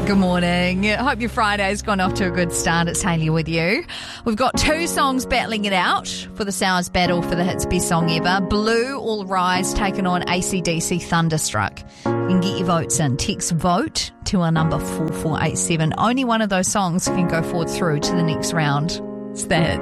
Good morning. I hope your Friday's gone off to a good start. It's Hayley with you. We've got two songs battling it out for the Sours battle for the Hits Best Song Ever. Blue All Rise taking on AC/DC Thunderstruck. You can get your votes in. Text VOTE to our number 4487. Only one of those songs can go forward through to the next round. It's the Hits.